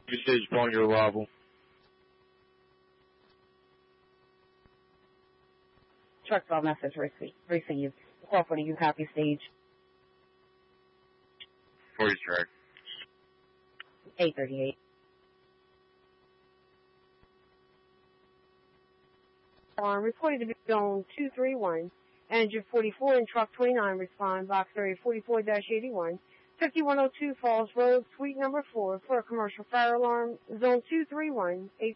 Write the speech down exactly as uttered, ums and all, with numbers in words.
Message upon your arrival. Truck twelve message received. Call for the U copy stage. forty track. eight thirty-eight. Alarm reported to be on two three one. Engine forty-four and truck twenty-nine respond. Box area forty-four dash eighty-one. fifty-one oh two Falls Road, suite number four for a commercial fire alarm. Zone two three one. eight